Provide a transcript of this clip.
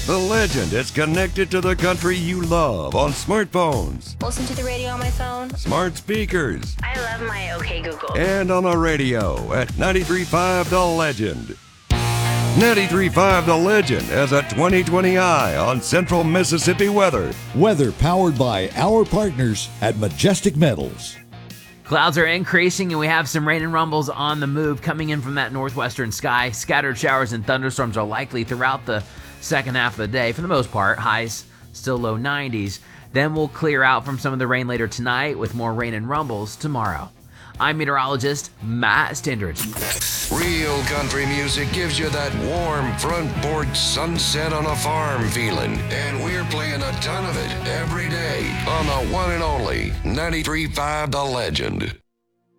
The Legend is connected to the country you love on smartphones, Listen to the radio on my phone. smart speakers, I love my OK Google. and on the radio at 93.5 The Legend. 93.5 The Legend has a 20/20 eye on central Mississippi weather. Weather powered by our partners at Majestic Metals. Clouds are increasing and we have some rain and rumbles on the move coming in from that northwestern sky. Scattered showers and thunderstorms are likely throughout the second half of the day. For the most part, highs still low 90s. Then we'll clear out from some of the rain later tonight with more rain and rumbles tomorrow. I'm meteorologist Matt Stendridge. Real country music gives you that warm front porch sunset on a farm feeling. And we're playing a ton of it every day on the one and only 93.5 The Legend.